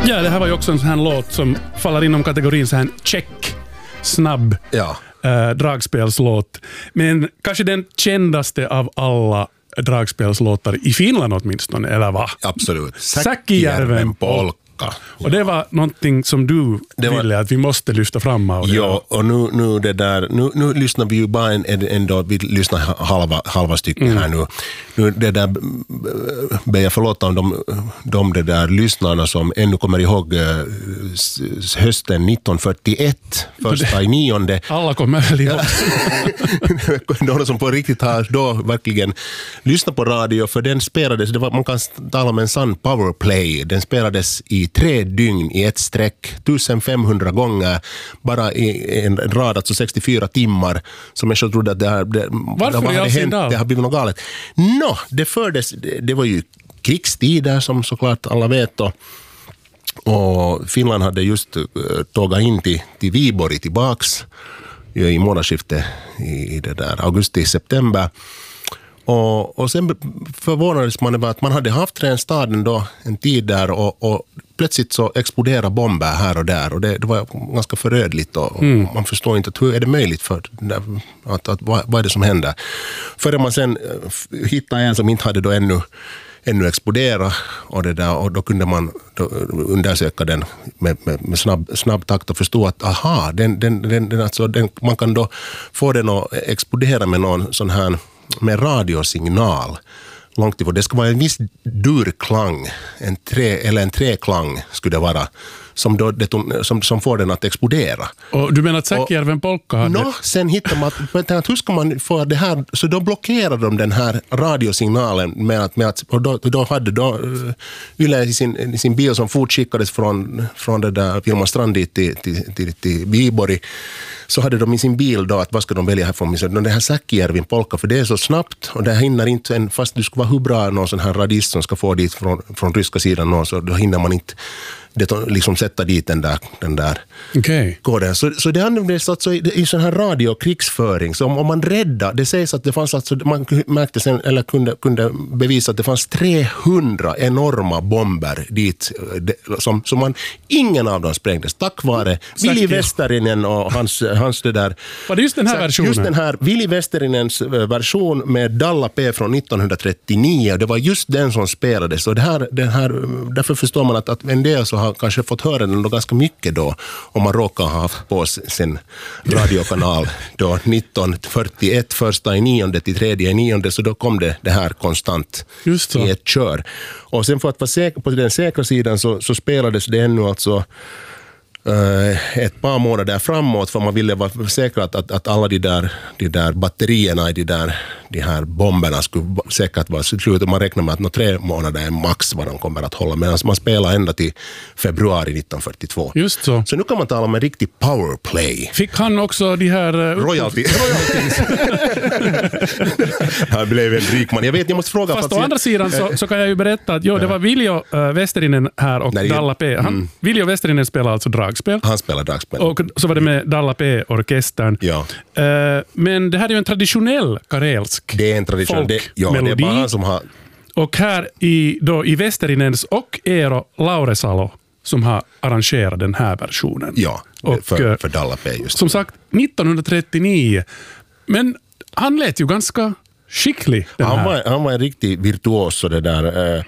Ja, det här var ju också en sån här låt som faller inom kategorin så här check, snabb dragspelslåt. Men kanske den kändaste av alla dragspelslåtar i Finland åtminstone, eller vad? Absolut. Säkkijärven polka. Och det var någonting som du ville att vi måste lyfta fram av det. Ja, och nu det där, nu lyssnar vi ju bara ändå, vi lyssnar halva stycken här nu. Nu det där, ber jag förlåta om de det där lyssnarna som ännu kommer ihåg hösten 1941, första i 9. Alla kommer väl ihåg. De som på riktigt har då verkligen lyssnat på radio, för den spelades, man kan tala om en sann powerplay, den spelades i 3 dygn i ett streck, 1500 gånger, bara i en rad, alltså 64 timmar, som jag så trodde att det hade hänt, det har blivit något galet. Det fördes, det var ju krigstider som såklart alla vet, och Finland hade just tagit in till Viborg tillbaks i månadsskiftet i det där augusti-september. Och sen förvånades man över att man hade haft den staden då en tid där och plötsligt så exploderar bomber här och där, och det var ganska förödligt, och man förstår inte hur är det möjligt för att vad är det som händer. Förrän man sen hittade en som inte hade då ännu exploderat, och det där, och då kunde man undersöka den med snabb takt och förstå att man kan då få den att explodera med någon sån här med radiosignal långt ifrån. Det ska vara en viss durklang, en träklang skulle det vara, som får den att explodera. Och du menar att Säkkijärven polka hade... sen hittar man att hur ska man få det här, så då blockerar de den här radiosignalen med att och då hade Yle i sin bil som fortskickades från det där Vilmarstrand till Viborg, så hade de i sin bil då att vad ska de välja härifrån, så det här Säkkijärven polka, för det är så snabbt och det hinner inte, fast du ska vara hur bra någon sån här radist som ska få dit från ryska sidan, så då hinner man inte liksom sätta dit den där koden. Så det användes alltså i sån här radiokrigsföring. Så om man räddade, det sägs att det fanns alltså, man märkte sen, eller kunde bevisa att det fanns 300 enorma bomber dit, som man, ingen av dem sprängdes tack vare Willy Westerinen och hans det där. Var det just den här versionen? Just den här Willy Westerinens version med Dalla P från 1939. Det var just den som spelades, och det här därför förstår man att en del så har kanske fått höra den då ganska mycket då, om man råkar ha haft på sin radiokanal då 1941 första i 9 till 3 i 9, så då kom det här konstant i ett kör. Och sen för att vara säker på den säkra sidan så spelades det ännu alltså ett par månader framåt, för man ville vara säker att alla de där batterierna i de här bomberna skulle säkert vara slut, och man räknar med att 3 månader är max vad de kommer att hålla, medan man spelar ända till februari 1942. Just så. Så nu kan man tala om en riktig powerplay. Fick han också de här royalties? Han blev en rik man. Jag måste fråga. Fast å andra sidan så kan jag ju berätta att det var Viljo Westerinen här och Dalla P. Viljo Westerinen spelar alltså dragspel. Han spelar dragspel. Och så var det med Dalla P-orkestern. Ja. Men det här är ju en traditionell karelsk folkmelodi. Det är bara han som har... Och här i Westerinens och Eero Lauresalo som har arrangerat den här versionen. Ja, och, för Dalla P just. Som sagt, 1939. Men han lät ju ganska skicklig. Han var en riktig virtuos och det där...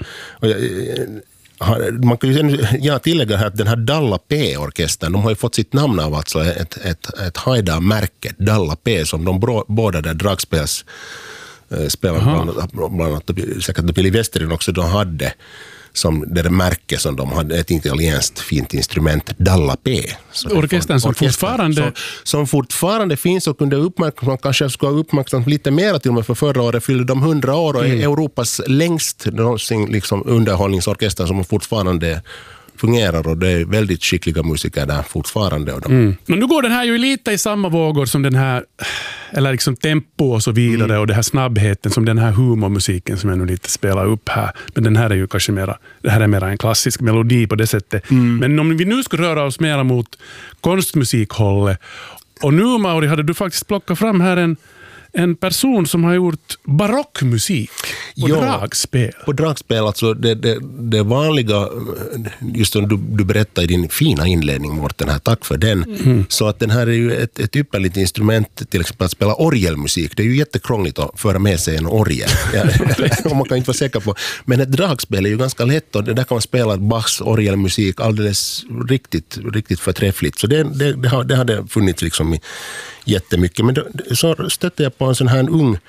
Man kan ju tillägga här att den här Dalla P-orkestern, de har ju fått sitt namn av alltså ett Haida-märke, Dalla P, som de båda där dragspels spelarna, bland annat säkert Billy Westerinen också, de hade som det märke som de hade, ett italienskt fint instrument, Dalla P. Orkestern som fortfarande finns och kunde uppmärksamma, man kanske ska uppmärksamma lite mer till och med, för förra året fyllde de 100 år och är Europas längst liksom underhållningsorkester som fortfarande fungerar, och det är väldigt skickliga musiker där fortfarande. Men nu går den här ju lite i samma vågor som den här, eller liksom tempo och så vidare, och det här snabbheten som den här humormusiken som jag nu lite spelar upp här. Men den här är ju kanske det här är mera en klassisk melodi på det sättet. Men om vi nu ska röra oss mera mot konstmusikhållet, och nu Mauri hade du faktiskt plockat fram här en person som har gjort barockmusik och dragspel. På dragspel, alltså det vanliga, just som du berättade i din fina inledning, Mårten, här, tack för den. Så att den här är ju ett ypperligt instrument till exempel att spela orgelmusik. Det är ju jättekrångligt att föra med sig en orgel. Ja, man kan inte vara säker på. Men ett dragspel är ju ganska lätt och där kan man spela Bachs orgelmusik alldeles riktigt förträffligt. Så det hade funnits liksom jättemycket. Men så stötte jag på en sån här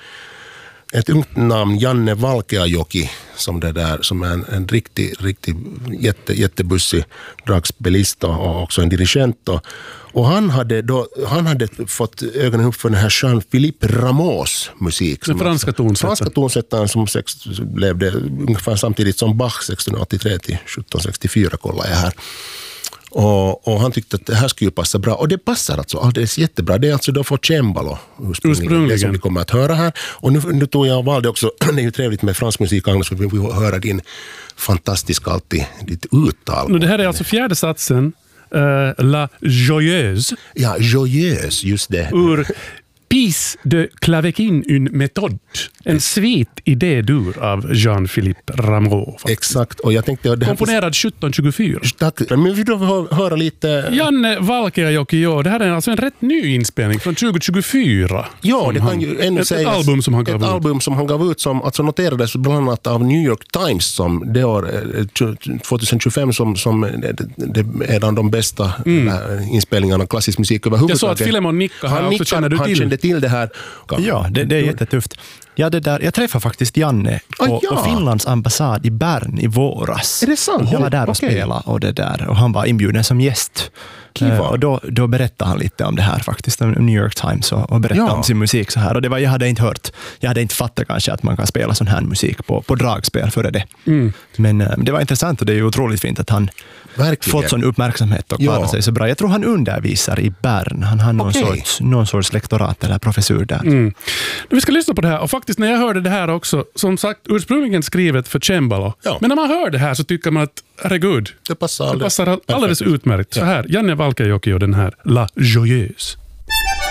ett ungt namn, Janne Valkeajoki, som är en riktig jättebussig dragspelist och också en dirigent. Och han hade fått ögonen upp för den här Jean-Philippe Rameaus musik. Den franska tonsättaren. Franska tonsättaren som levde ungefär samtidigt som Bach 1683 till 1764, kollar jag här. Och han tyckte att det här skulle ju passa bra. Och det passar alltså alldeles jättebra. Det är alltså då för cembalo ursprungligen. Det som vi kommer att höra här. Och nu tog jag och valde också, det är ju trevligt med fransk musik, Agnes, för vi får höra din fantastiska alltid, ditt uttal. Det här är alltså fjärde satsen, La Joyeuse. Ja, Joyeuse, just det. Ur Piece de Clavekin une méthode. En svit idédur av Jean-Philippe Rameau. Exakt. Och jag tänkte, det här komponerad 1724. Tack. Men vi då höra lite... Janne Valkeajoki, det här är alltså en rätt ny inspelning från 2024. Ja, det kan ju ännu sägas. Ett album som han gav ut. Ett album som han gav ut som alltså noterades bland annat av New York Times som det år 2025 som det är en av de bästa inspelningarna av klassisk musik överhuvudtaget. Jag sa att Filemon nickade här också, känner du till? Han kände till det här. Ja, det är jättetufft. Ja, jag träffade faktiskt Janne på Finlands ambassad i Bern i våras. Är det sant? Jag var där och spelade och han var inbjuden som gäst. Och då berättade han lite om det här faktiskt, om New York Times och berättade om sin musik så här. Och det var, jag hade inte fattat kanske att man kan spela sån här musik på dragspel före det. Men det var intressant och det är ju otroligt fint att han fått sån uppmärksamhet och klarat sig så bra. Jag tror han undervisar i Bern. Han har någon sorts lektorat eller professur där. Vi ska lyssna på det här. Och faktiskt när jag hörde det här också, som sagt ursprungligen skrivet för cembalo. Ja. Men när man hör det här så tycker man att herregud, det passar alldeles utmärkt. Så här, Janne Valkeajoki och den här La Joyeuse.